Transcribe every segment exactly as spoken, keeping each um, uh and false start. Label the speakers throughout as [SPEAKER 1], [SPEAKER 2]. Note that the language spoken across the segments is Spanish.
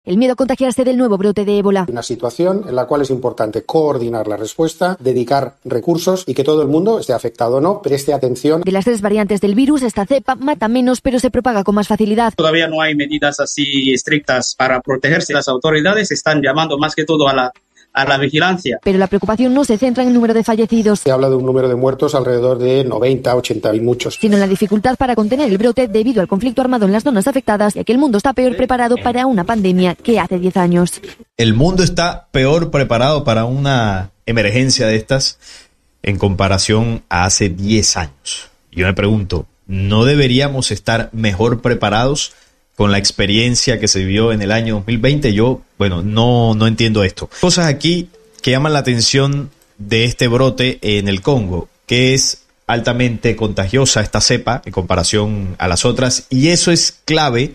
[SPEAKER 1] el miedo a contagiarse del nuevo brote de ébola.
[SPEAKER 2] Una situación en la cual es importante coordinar la respuesta, dedicar recursos y que todo el mundo, esté afectado o no, preste atención.
[SPEAKER 1] De las tres variantes del virus, esta cepa mata menos pero se propaga con más facilidad.
[SPEAKER 3] Todavía no hay medidas así estrictas para protegerse. Las autoridades están llamando más que todo a la a la vigilancia.
[SPEAKER 1] Pero la preocupación no se centra en el número de fallecidos.
[SPEAKER 2] Se habla de un número de muertos alrededor de noventa, ochenta y muchos.
[SPEAKER 1] Sino en la dificultad para contener el brote debido al conflicto armado en las zonas afectadas, ya que el mundo está peor preparado para una pandemia que hace diez años.
[SPEAKER 4] El mundo está peor preparado para una emergencia de estas en comparación a hace diez años. Yo me pregunto, ¿no deberíamos estar mejor preparados con la experiencia que se vivió en el año dos mil veinte? Yo, bueno, no, no entiendo esto. Cosas aquí que llaman la atención de este brote en el Congo, que es altamente contagiosa esta cepa en comparación a las otras, y eso es clave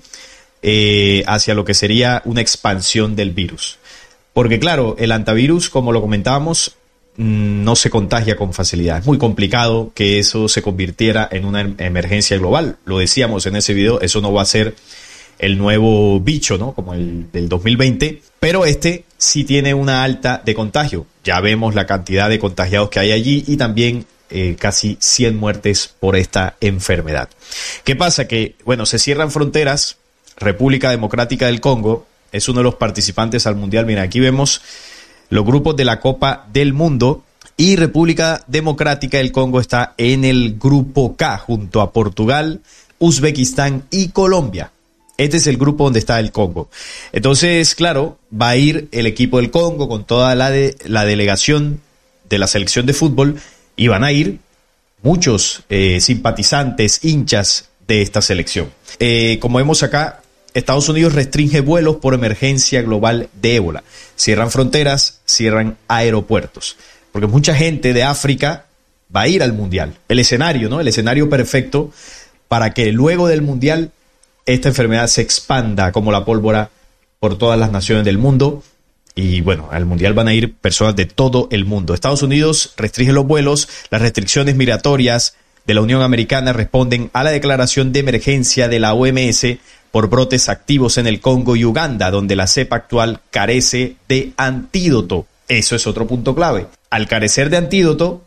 [SPEAKER 4] eh, hacia lo que sería una expansión del virus. Porque claro, el antivirus, como lo comentábamos, no se contagia con facilidad. Es muy complicado que eso se convirtiera en una emergencia global. Lo decíamos en ese video, eso no va a ser el nuevo bicho, ¿no? Como el del dos mil veinte, pero este sí tiene una alta de contagio. Ya vemos la cantidad de contagiados que hay allí y también eh, casi cien muertes por esta enfermedad. ¿Qué pasa? Que, bueno, se cierran fronteras. República Democrática del Congo es uno de los participantes al Mundial. Mira, aquí vemos los grupos de la Copa del Mundo y República Democrática del Congo está en el grupo K junto a Portugal, Uzbekistán y Colombia. Este es el grupo donde está el Congo. Entonces, claro, va a ir el equipo del Congo con toda la, de, la delegación de la selección de fútbol y van a ir muchos eh, simpatizantes, hinchas de esta selección. Eh, como vemos acá, Estados Unidos restringe vuelos por emergencia global de ébola. Cierran fronteras, cierran aeropuertos. Porque mucha gente de África va a ir al Mundial. El escenario, ¿no? El escenario perfecto para que luego del Mundial esta enfermedad se expanda como la pólvora por todas las naciones del mundo. Y bueno, al Mundial van a ir personas de todo el mundo. Estados Unidos restringe los vuelos. Las restricciones migratorias de la Unión Americana responden a la declaración de emergencia de la O M S por brotes activos en el Congo y Uganda, donde la cepa actual carece de antídoto. Eso es otro punto clave. Al carecer de antídoto,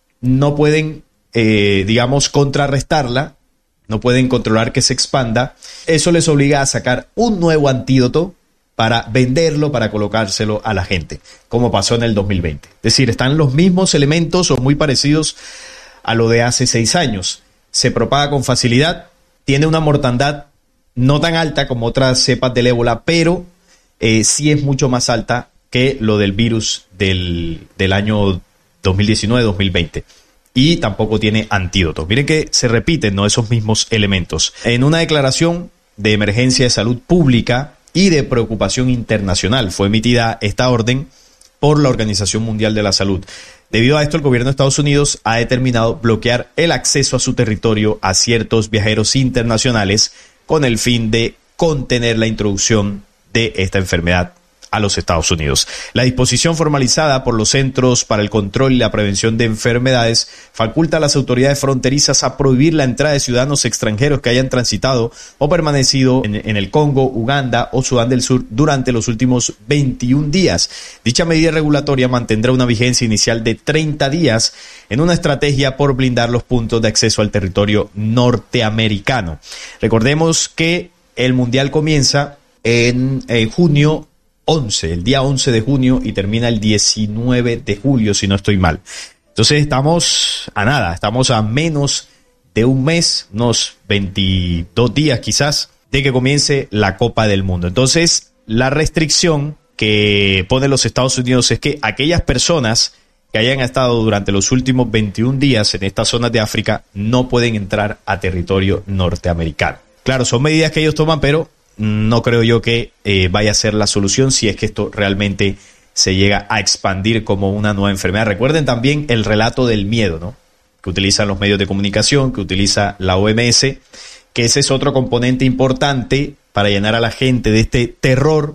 [SPEAKER 4] no pueden, eh, digamos, contrarrestarla. No pueden controlar que se expanda. Eso les obliga a sacar un nuevo antídoto para venderlo, para colocárselo a la gente, como pasó en el dos mil veinte. Es decir, están los mismos elementos o muy parecidos a lo de hace seis años. Se propaga con facilidad, tiene una mortandad no tan alta como otras cepas del ébola, pero eh, sí es mucho más alta que lo del virus del, del año dos mil diecinueve dos mil veinte. Y tampoco tiene antídoto. Miren que se repiten, ¿no?, esos mismos elementos. En una declaración de emergencia de salud pública y de preocupación internacional fue emitida esta orden por la Organización Mundial de la Salud. Debido a esto, el gobierno de Estados Unidos ha determinado bloquear el acceso a su territorio a ciertos viajeros internacionales con el fin de contener la introducción de esta enfermedad a los Estados Unidos. La disposición formalizada por los Centros para el Control y la Prevención de Enfermedades faculta a las autoridades fronterizas a prohibir la entrada de ciudadanos extranjeros que hayan transitado o permanecido en, en el Congo, Uganda o Sudán del Sur durante los últimos veintiún días. Dicha medida regulatoria mantendrá una vigencia inicial de treinta días en una estrategia por blindar los puntos de acceso al territorio norteamericano. Recordemos que el Mundial comienza en, en junio once, el día once de junio y termina el diecinueve de julio, si no estoy mal. Entonces estamos a nada, estamos a menos de un mes, unos veintidós días quizás, de que comience la Copa del Mundo. Entonces, la restricción que pone los Estados Unidos es que aquellas personas que hayan estado durante los últimos veintiún días en estas zonas de África no pueden entrar a territorio norteamericano. Claro, son medidas que ellos toman, pero no creo yo que eh, vaya a ser la solución si es que esto realmente se llega a expandir como una nueva enfermedad. Recuerden también el relato del miedo, ¿no?, que utilizan los medios de comunicación, que utiliza la O M S, que ese es otro componente importante para llenar a la gente de este terror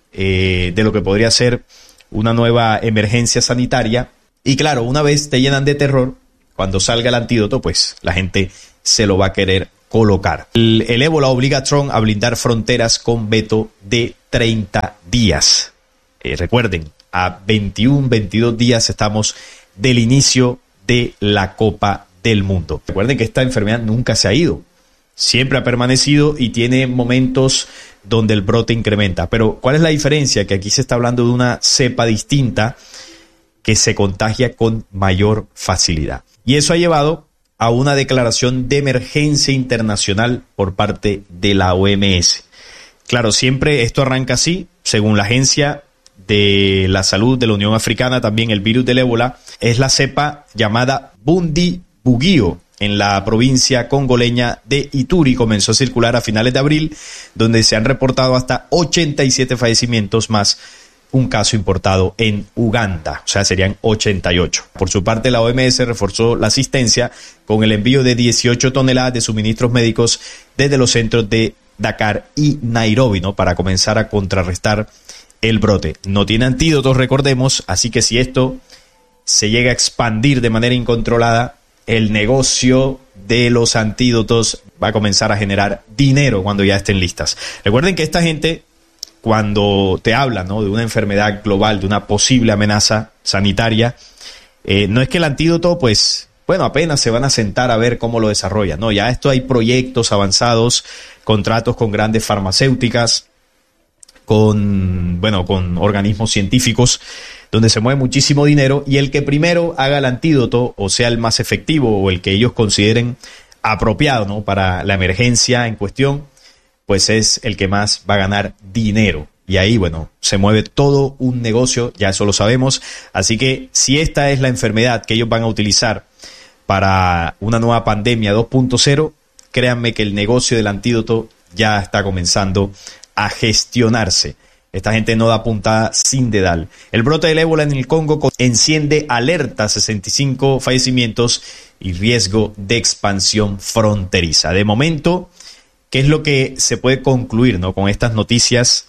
[SPEAKER 4] eh, de lo que podría ser una nueva emergencia sanitaria. Y claro, una vez te llenan de terror, cuando salga el antídoto, pues la gente se lo va a querer colocar. El, el ébola obliga a Trump a blindar fronteras con veto de treinta días. Eh, recuerden, a veintiuno, veintidós días estamos del inicio de la Copa del Mundo. Recuerden que esta enfermedad nunca se ha ido. Siempre ha permanecido y tiene momentos donde el brote incrementa. Pero ¿cuál es la diferencia? Que aquí se está hablando de una cepa distinta que se contagia con mayor facilidad. Y eso ha llevado a una declaración de emergencia internacional por parte de la O M S. Claro, siempre esto arranca así, según la Agencia de la Salud de la Unión Africana, también el virus del ébola es la cepa llamada Bundibugyo en la provincia congoleña de Ituri. Comenzó a circular a finales de abril, donde se han reportado hasta ochenta y siete fallecimientos más un caso importado en Uganda, o sea, serían ochenta y ocho. Por su parte, la O M S reforzó la asistencia con el envío de dieciocho toneladas de suministros médicos desde los centros de Dakar y Nairobi, ¿no?, para comenzar a contrarrestar el brote. No tiene antídotos, recordemos, así que si esto se llega a expandir de manera incontrolada, el negocio de los antídotos va a comenzar a generar dinero cuando ya estén listas. Recuerden que esta gente, cuando te habla, ¿no?, de una enfermedad global, de una posible amenaza sanitaria, eh, no es que el antídoto, pues, bueno, apenas se van a sentar a ver cómo lo desarrollan. No, ya esto hay proyectos avanzados, contratos con grandes farmacéuticas, con, bueno, con organismos científicos, donde se mueve muchísimo dinero, y el que primero haga el antídoto, o sea, el más efectivo, o el que ellos consideren apropiado, ¿no?, para la emergencia en cuestión, pues es el que más va a ganar dinero. Y ahí, bueno, se mueve todo un negocio, ya eso lo sabemos. Así que si esta es la enfermedad que ellos van a utilizar para una nueva pandemia dos punto cero, créanme que el negocio del antídoto ya está comenzando a gestionarse. Esta gente no da puntada sin dedal. El brote del ébola en el Congo enciende alerta, sesenta y cinco fallecimientos y riesgo de expansión fronteriza. De momento, ¿qué es lo que se puede concluir, ¿no?, con estas noticias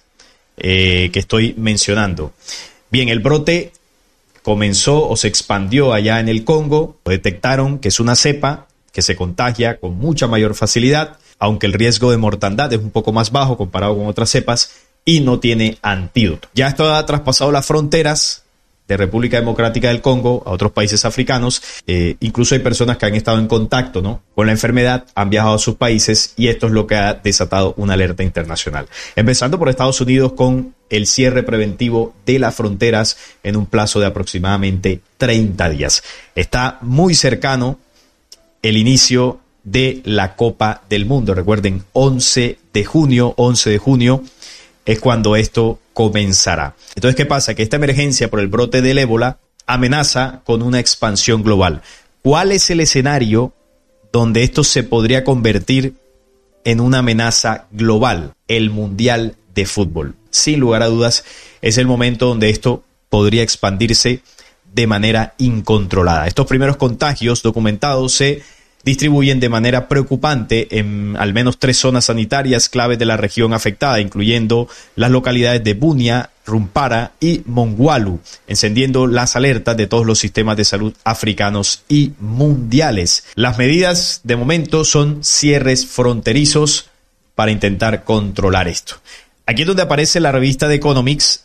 [SPEAKER 4] eh, que estoy mencionando? Bien, el brote comenzó o se expandió allá en el Congo. Detectaron que es una cepa que se contagia con mucha mayor facilidad, aunque el riesgo de mortandad es un poco más bajo comparado con otras cepas, y no tiene antídoto. Ya esto ha traspasado las fronteras de República Democrática del Congo a otros países africanos. Eh, incluso hay personas que han estado en contacto, ¿no?, con la enfermedad, han viajado a sus países, y esto es lo que ha desatado una alerta internacional. Empezando por Estados Unidos, con el cierre preventivo de las fronteras en un plazo de aproximadamente treinta días. Está muy cercano el inicio de la Copa del Mundo. Recuerden, once de junio, once de junio es cuando esto comenzará. Entonces, ¿qué pasa? Que esta emergencia por el brote del ébola amenaza con una expansión global. ¿Cuál es el escenario donde esto se podría convertir en una amenaza global? El Mundial de Fútbol. Sin lugar a dudas, es el momento donde esto podría expandirse de manera incontrolada. Estos primeros contagios documentados se distribuyen de manera preocupante en al menos tres zonas sanitarias claves de la región afectada, incluyendo las localidades de Bunia, Rumpara y Mongwalu, encendiendo las alertas de todos los sistemas de salud africanos y mundiales. Las medidas de momento son cierres fronterizos para intentar controlar esto. Aquí es donde aparece la revista The Economics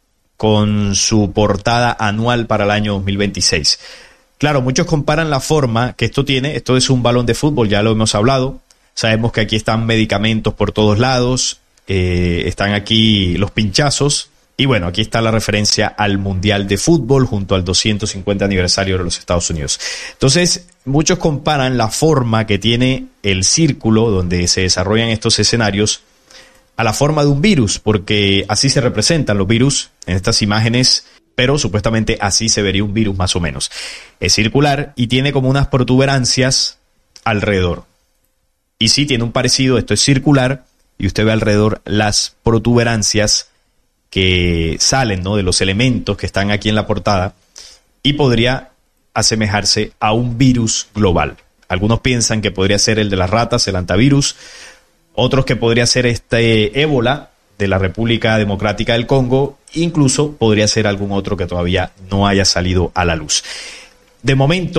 [SPEAKER 4] con su portada anual para el año dos mil veintiséis. Claro, muchos comparan la forma que esto tiene. Esto es un balón de fútbol, ya lo hemos hablado. Sabemos que aquí están medicamentos por todos lados, eh, están aquí los pinchazos. Y bueno, aquí está la referencia al Mundial de Fútbol junto al doscientos cincuenta aniversario de los Estados Unidos. Entonces, muchos comparan la forma que tiene el círculo donde se desarrollan estos escenarios a la forma de un virus, porque así se representan los virus en estas imágenes, pero supuestamente así se vería un virus más o menos. Es circular y tiene como unas protuberancias alrededor. Y sí, tiene un parecido, esto es circular, y usted ve alrededor las protuberancias que salen, ¿no?, de los elementos que están aquí en la portada, y podría asemejarse a un virus global. Algunos piensan que podría ser el de las ratas, el antivirus, otros que podría ser este ébola de la República Democrática del Congo, incluso podría ser algún otro que todavía no haya salido a la luz. De momento,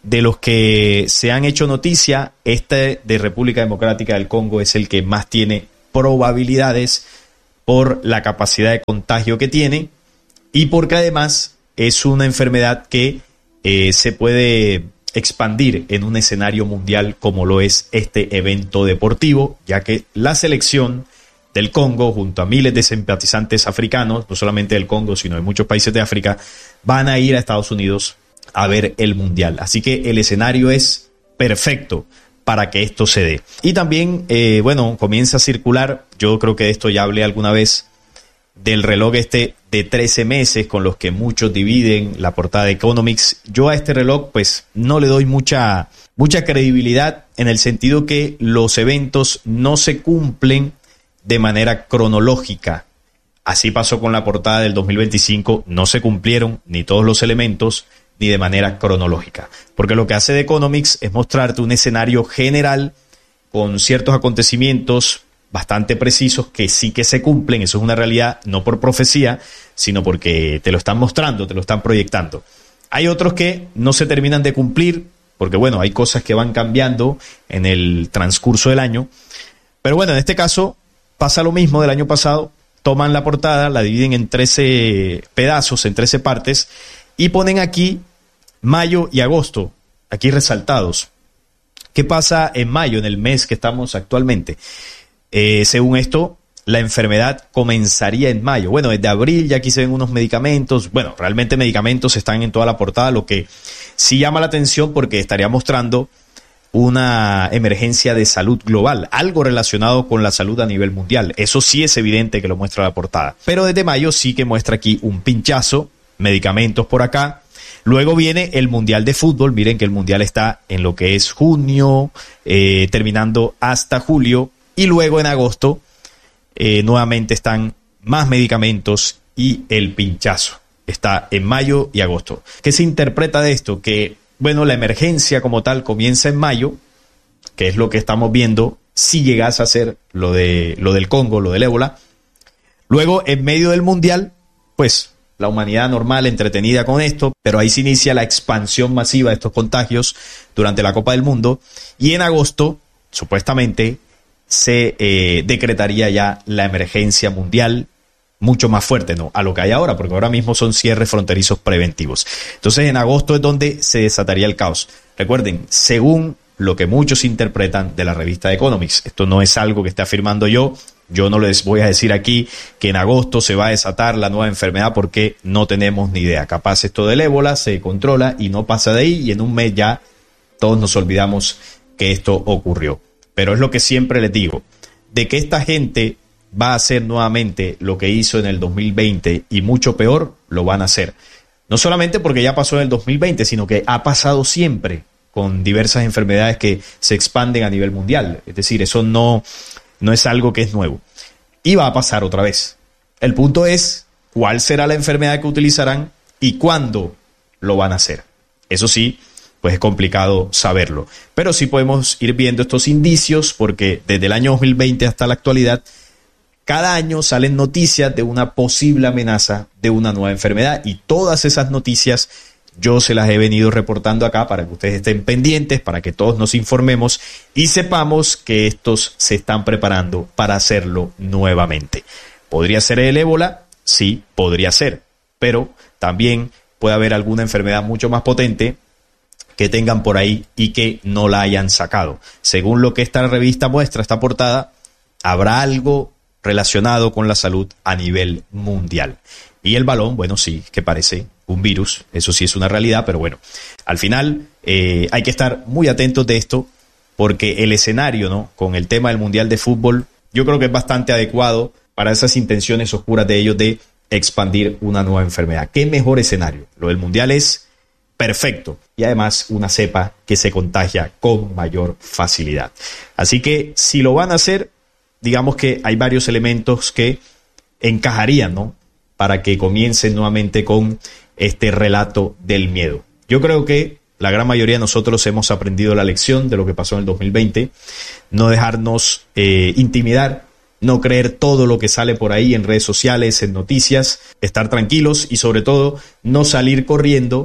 [SPEAKER 4] de los que se han hecho noticia, este de República Democrática del Congo es el que más tiene probabilidades por la capacidad de contagio que tiene y porque además es una enfermedad que eh, se puede expandir en un escenario mundial como lo es este evento deportivo, ya que la selección del Congo, junto a miles de simpatizantes africanos, no solamente del Congo, sino de muchos países de África, van a ir a Estados Unidos a ver el Mundial. Así que el escenario es perfecto para que esto se dé. Y también, eh, bueno, comienza a circular, yo creo que de esto ya hablé alguna vez, del reloj este de trece meses con los que muchos dividen la portada de Economics. Yo a este reloj pues no le doy mucha, mucha credibilidad en el sentido que los eventos no se cumplen de manera cronológica. Así pasó con la portada del dos mil veinticinco, no se cumplieron ni todos los elementos ni de manera cronológica. Porque lo que hace The Economics es mostrarte un escenario general con ciertos acontecimientos bastante precisos que sí que se cumplen. Eso es una realidad, no por profecía, sino porque te lo están mostrando, te lo están proyectando. Hay otros que no se terminan de cumplir, porque bueno, hay cosas que van cambiando en el transcurso del año. Pero bueno, en este caso pasa lo mismo del año pasado. Toman la portada, la dividen en trece pedazos, en trece partes, y ponen aquí mayo y agosto, aquí resaltados. ¿Qué pasa en mayo, en el mes que estamos actualmente? Eh, según esto, la enfermedad comenzaría en mayo. Bueno, desde abril ya aquí se ven unos medicamentos. Bueno, realmente medicamentos están en toda la portada, lo que sí llama la atención porque estaría mostrando una emergencia de salud global, algo relacionado con la salud a nivel mundial. Eso sí es evidente que lo muestra la portada. Pero desde mayo sí que muestra aquí un pinchazo, medicamentos por acá. Luego viene el Mundial de Fútbol. Miren que el Mundial está en lo que es junio, eh, terminando hasta julio. Y luego en agosto eh, nuevamente están más medicamentos y el pinchazo. Está en mayo y agosto. ¿Qué se interpreta de esto? Que, bueno, la emergencia como tal comienza en mayo, que es lo que estamos viendo si llegase a ser lo, de, lo del Congo, lo del ébola. Luego, en medio del Mundial, pues la humanidad normal, entretenida con esto, pero ahí se inicia la expansión masiva de estos contagios durante la Copa del Mundo. Y en agosto, supuestamente, se eh, decretaría ya la emergencia mundial mucho más fuerte, ¿no?, a lo que hay ahora, porque ahora mismo son cierres fronterizos preventivos. Entonces en agosto es donde se desataría el caos. Recuerden, según lo que muchos interpretan de la revista Economics, esto no es algo que esté afirmando yo, yo no les voy a decir aquí que en agosto se va a desatar la nueva enfermedad porque no tenemos ni idea. Capaz esto del ébola se controla y no pasa de ahí y en un mes ya todos nos olvidamos que esto ocurrió. Pero es lo que siempre les digo, de que esta gente va a hacer nuevamente lo que hizo en el dos mil veinte y mucho peor, lo van a hacer. No solamente porque ya pasó en el dos mil veinte, sino que ha pasado siempre con diversas enfermedades que se expanden a nivel mundial. Es decir, eso no, no es algo que es nuevo. Y va a pasar otra vez. El punto es cuál será la enfermedad que utilizarán y cuándo lo van a hacer. Eso sí, pues es complicado saberlo. Pero sí podemos ir viendo estos indicios porque desde el año dos mil veinte hasta la actualidad, cada año salen noticias de una posible amenaza de una nueva enfermedad y todas esas noticias yo se las he venido reportando acá para que ustedes estén pendientes, para que todos nos informemos y sepamos que estos se están preparando para hacerlo nuevamente. ¿Podría ser el ébola? Sí, podría ser, pero también puede haber alguna enfermedad mucho más potente que tengan por ahí y que no la hayan sacado. Según lo que esta revista muestra, esta portada, habrá algo relacionado con la salud a nivel mundial. Y el balón, bueno, sí, que parece un virus, eso sí es una realidad, pero bueno, al final eh, hay que estar muy atentos de esto porque el escenario, ¿no?, con el tema del Mundial de Fútbol, yo creo que es bastante adecuado para esas intenciones oscuras de ellos de expandir una nueva enfermedad. ¿Qué mejor escenario? Lo del Mundial es perfecto y además una cepa que se contagia con mayor facilidad. Así que si lo van a hacer, digamos que hay varios elementos que encajarían, ¿no?, para que comiencen nuevamente con este relato del miedo. Yo creo que la gran mayoría de nosotros hemos aprendido la lección de lo que pasó en el dos mil veinte, no dejarnos eh, intimidar, no creer todo lo que sale por ahí en redes sociales, en noticias, estar tranquilos y sobre todo no salir corriendo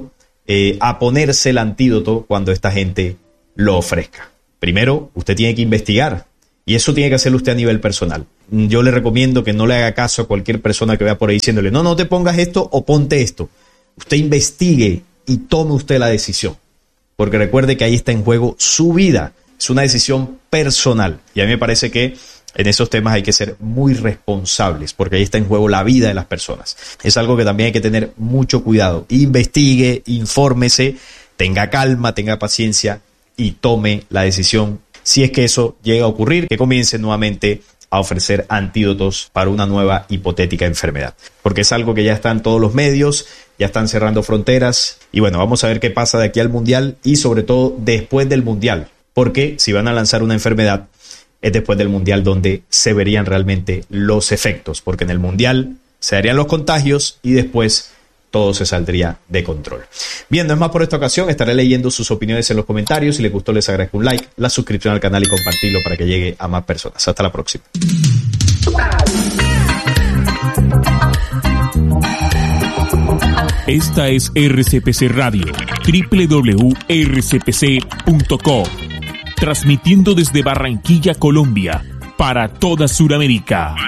[SPEAKER 4] eh, a ponerse el antídoto cuando esta gente lo ofrezca. Primero, usted tiene que investigar y eso tiene que hacerlo usted a nivel personal. Yo le recomiendo que no le haga caso a cualquier persona que vea por ahí diciéndole no, no te pongas esto o ponte esto. Usted investigue y tome usted la decisión, porque recuerde que ahí está en juego su vida. Es una decisión personal y a mí me parece que en esos temas hay que ser muy responsables porque ahí está en juego la vida de las personas. Es algo que también hay que tener mucho cuidado. Investigue, infórmese, tenga calma, tenga paciencia y tome la decisión. Si es que eso llega a ocurrir, que comience nuevamente a ofrecer antídotos para una nueva hipotética enfermedad. Porque es algo que ya está en todos los medios, ya están cerrando fronteras. Y bueno, vamos a ver qué pasa de aquí al Mundial y sobre todo después del Mundial. Porque si van a lanzar una enfermedad, es después del Mundial donde se verían realmente los efectos. Porque en el Mundial se darían los contagios y después todo se saldría de control. Bien, no es más por esta ocasión. Estaré leyendo sus opiniones en los comentarios. Si les gustó, les agradezco un like, la suscripción al canal y compartirlo para que llegue a más personas. Hasta la próxima.
[SPEAKER 5] Esta es R C P C Radio, doble u doble u doble u punto r c p c punto com, transmitiendo desde Barranquilla, Colombia, para toda Sudamérica.